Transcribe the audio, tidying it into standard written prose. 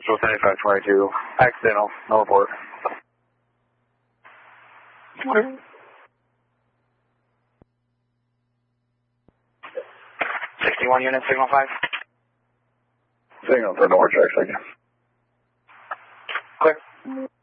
Control 7522, accidental, no report. 61 unit, signal 5. Signal for North check, second. Clear.